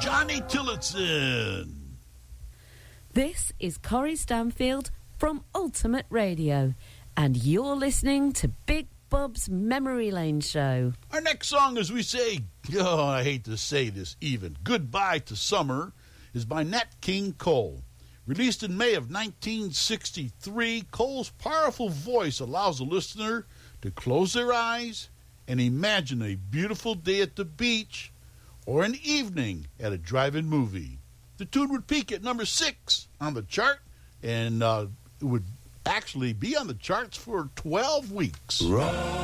Johnny Tillotson. This is Corrie Stanfield from Ultimate Radio, and you're listening to Big Bob's Memory Lane Show. Our next song, as we say, oh, I hate to say this even, Goodbye to Summer, is by Nat King Cole. Released in May of 1963, Cole's powerful voice allows the listener to close their eyes and imagine a beautiful day at the beach or an evening at a drive-in movie. The tune would peak at number 6 on the chart, and it would actually be on the charts for 12 weeks.